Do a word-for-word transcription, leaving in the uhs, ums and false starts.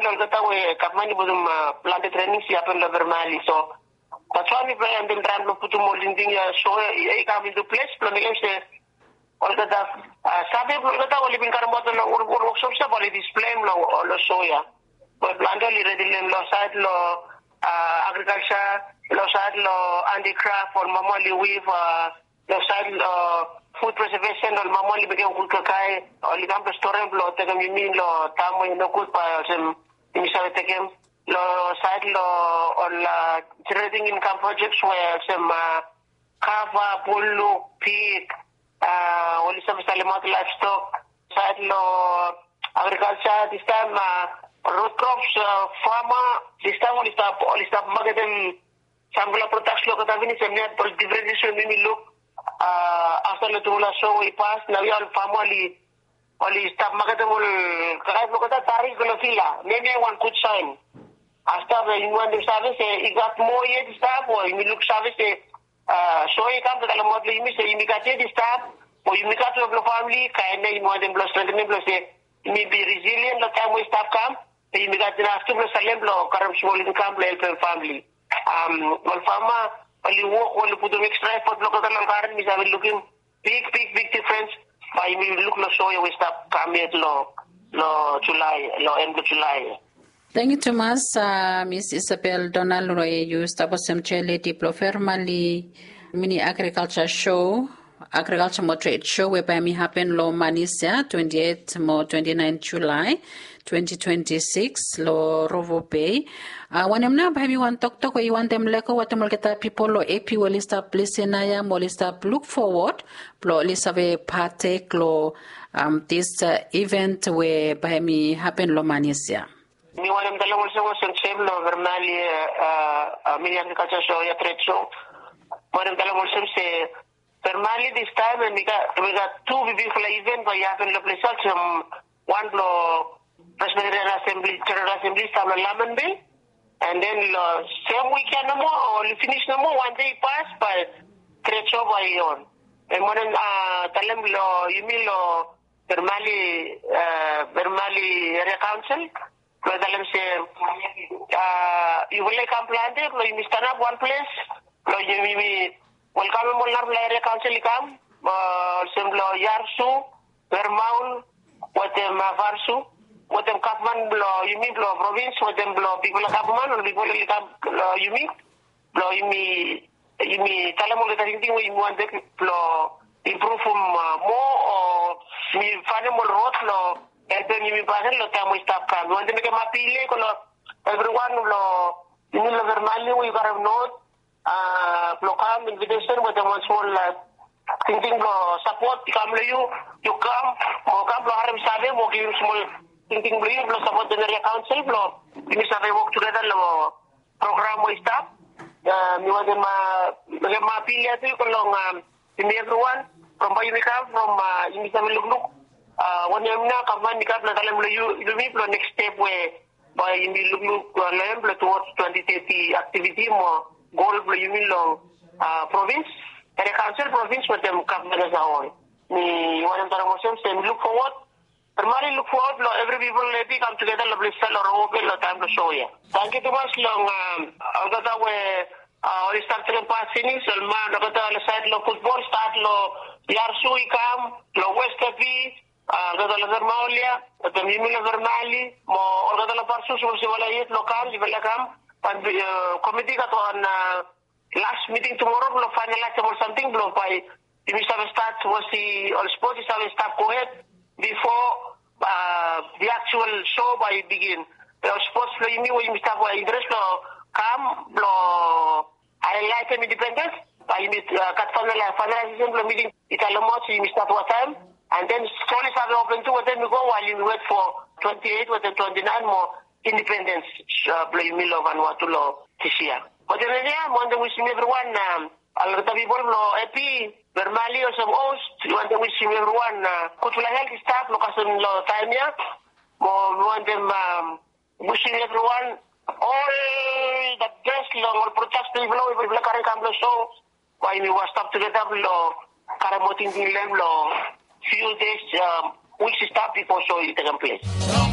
all the time we kapmani budum plant training si happen lo vermali so that's why we play and then try to put more in the show e come into place planning se all the time sabe all the time we bin kar mo to lo workshop sa bali display lo lo show ya but plant li ready lo side lo agriculture lo side lo handicraft or mamali weave lo side lo food preservation or mamali bigyan kul kakai or ligam restaurant lo tegam yumi lo tamo no kul pa sem imisabe tegam lo side lo or la generating income projects where some kava pulu pig uh or some salimat livestock side lo agriculture this time root crops farmer this time all stop all stop magadan sambula protection lo kada vini semnya por different issue ni look uh after the tula show we pass now we all family only stop magadan all kahit mo kada tarik lo fila maybe one good sign after the one the service it got more yet stop or you look service uh so you come to the model you say you got it stop or you got to the family kind of more than plus strengthening plus me be resilient the time we stop come you got to after the salem lo karam small income help family um well farmer only work only put the extra effort look at the garden is having looking big big big difference by me look lo show you we stop come yet lo lo July lo end of July. Thank you, Thomas. Uh, Miss Isabel Donald Roy, you established some chele diplofermally mini agriculture show, agriculture mo trade show whereby me happen lo Manisia, twenty-eighth mo twenty-ninth July, twenty twenty-six lo Rovo Bay. Uh, when I'm now by me one talk talk, you want them like what them get people lo A P will start listening, will start look forward, lo list have a partake lo um this uh, event where by me happen lo Manisia. Mi walam dalam also was same lo vermali uh mini agriculture show ya trade show. Walam dalam also se vermali this time and we got we got two beautiful event by happen lo place some one lo Presbyterian Assembly General Assembly some Lemon Bay and then lo same weekend no more or finish no more one day pass by trade show by on. And when uh dalam lo you mean lo vermali uh vermali area council But dalam say, uh, you will come planted, lo you stand up one place, lo you will welcome mo lar area council come, uh, sem lo Yarsu, Vermont, what them Varsu, what them Kapman lo you mean lo province, what them lo people Kapman, or people come lo you mean, lo you mean you mean tell mo that thing we want to lo improve uh, more or me find mo road lo Ito ni mi pasan lo tamo stop kam. Wante mi ka mapili ko lo everyone lo ini lo vermali we got note uh lo kam invitation with the one small uh, thinking lo support kam lo you you come mo kam lo haram sabe mo ki small thinking lo you lo support the area council lo ini sabe work together lo program mo stop uh mi wante ma ma mapili ato ko lo um, everyone from where you come from uh, ini sabe look Uh, when you're not coming to the you you mean the next step where by you look look towards twenty thirty activity more goal you mean long uh, province and the council province with them come as all. Me one of the motions say look forward. Normally look forward. Lo every people let come together. Lo please sell or open. Lo time to show ya. Thank you too much long. Um, I got away. Uh, we start to pass finish. Salman. I got the side lo football start lo Yarsu ikam lo West Capi. Ah, gada la vermalia, gada mimi la vermali, mo gada la parsu so se wala yet local, di wala kam, pan committee ka to an last meeting tomorrow lo finalize or something lo by the start was the all sport is have start go ahead before uh, the actual show by begin. The sports lo yimi we start by interest lo kam lo highlight independence by kat finalization lo meeting italo mo si start what time. And then slowly started open too, and then we go while you wait for twenty-eight or twenty-nine more independence, uh, play Milo and Watulo this year. But then again, I want to wish everyone, um, a lot of people, A P, Vermali or some host, you want to wish everyone, uh, good for healthy staff, because of the time here, we want them, um, wishing everyone all the best, all protect people, we will carry come to show, why we were stop together, Karamotin Dilem, few days, um, weeks stop before show it taking place.